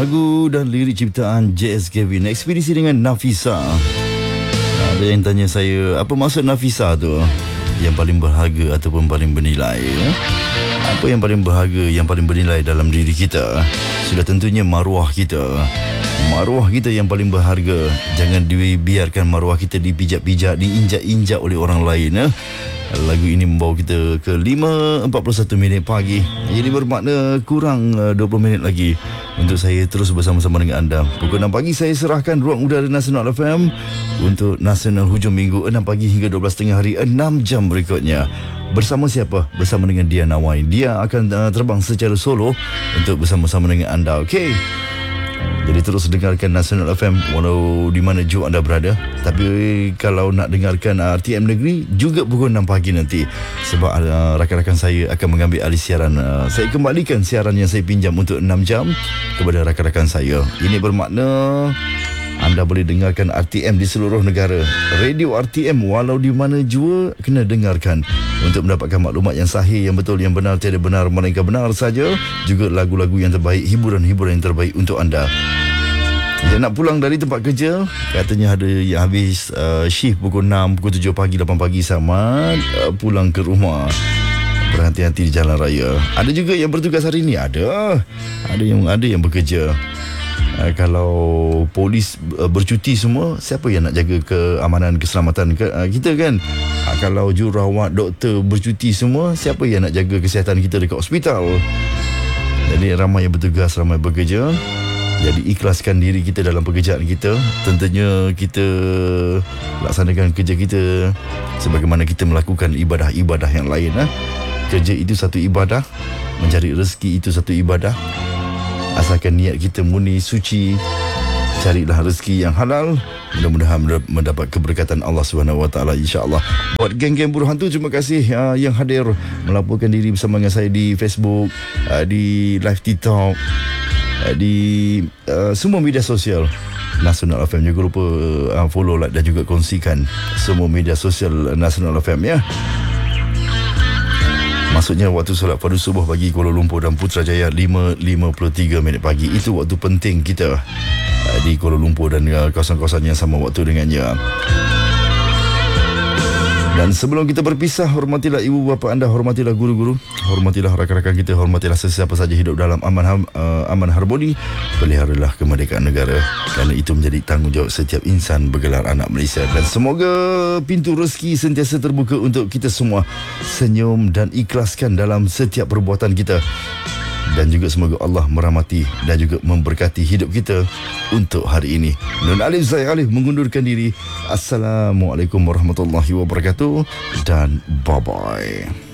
Lagu dan lirik ciptaan JS Kevin, ekspedisi dengan Nafisa. Ada yang tanya saya, apa maksud Nafisa tu? Yang paling berharga ataupun paling bernilai. Apa yang paling berharga, yang paling bernilai dalam diri kita? Sudah tentunya maruah kita. Maruah kita yang paling berharga. Jangan dibiarkan maruah kita dipijak-pijak, diinjak-injak oleh orang lain. Lagu ini membawa kita ke 5.41 pagi. Jadi bermakna kurang 20 minit lagi untuk saya terus bersama-sama dengan anda. Pukul 6 pagi saya serahkan ruang udara Nasional FM untuk Nasional Hujung Minggu 6 pagi hingga 12.30 hari, 6 jam berikutnya. Bersama siapa? Bersama dengan Dia Nawai. Dia akan terbang secara solo untuk bersama-sama dengan anda. Okey. Jadi terus dengarkan Nasional FM walau di mana jua anda berada. Tapi kalau nak dengarkan RTM Negeri juga pukul 6 pagi nanti. Sebab rakan-rakan saya akan mengambil alih siaran. Saya kembalikan siaran yang saya pinjam untuk 6 jam kepada rakan-rakan saya. Ini bermakna anda boleh dengarkan RTM di seluruh negara. Radio RTM walau di mana jua kena dengarkan untuk mendapatkan maklumat yang sahih, yang betul, yang benar, tiada benar melainkan benar saja. Juga lagu-lagu yang terbaik, hiburan-hiburan yang terbaik untuk anda. Dia nak pulang dari tempat kerja, katanya ada yang habis shift pukul 6, pukul 7 pagi, 8 pagi, selamat pulang ke rumah. Berhati-hati di jalan raya. Ada juga yang bertugas hari ini, ada yang bekerja. Kalau polis bercuti semua, siapa yang nak jaga keamanan, keselamatan kita kan? Kalau jururawat, doktor bercuti semua, siapa yang nak jaga kesihatan kita dekat hospital? Jadi ramai yang bertugas, ramai bekerja. Jadi ikhlaskan diri kita dalam pekerjaan kita. Tentunya kita laksanakan kerja kita sebagaimana kita melakukan ibadah-ibadah yang lain. Kerja itu satu ibadah, mencari rezeki itu satu ibadah. Asalkan niat kita murni, suci, carilah rezeki yang halal. Mudah-mudahan mendapat keberkatan Allah SWT, insya-Allah. Buat geng-geng buruh hantu, terima kasih yang hadir melaporkan diri bersama dengan saya di Facebook, di live TikTok, di semua media sosial Nasional FM. Jangan lupa follow, like dan juga kongsikan semua media sosial Nasional FM ya. Maksudnya waktu solat fardu subuh bagi Kuala Lumpur dan Putrajaya 5.53 pagi. Itu waktu penting kita di Kuala Lumpur dan kawasan-kawasan yang sama waktu dengannya. Dan sebelum kita berpisah, hormatilah ibu bapa anda, hormatilah guru-guru, hormatilah rakan-rakan kita, hormatilah sesiapa saja hidup dalam aman harmoni. Peliharalah kemerdekaan negara, kerana itu menjadi tanggungjawab setiap insan bergelar anak Malaysia. Dan semoga pintu rezeki sentiasa terbuka untuk kita semua. Senyum dan ikhlaskan dalam setiap perbuatan kita. Dan juga semoga Allah merahmati dan juga memberkati hidup kita untuk hari ini. Nun Alif, saya Alif mengundurkan diri. Assalamualaikum warahmatullahi wabarakatuh dan bye-bye.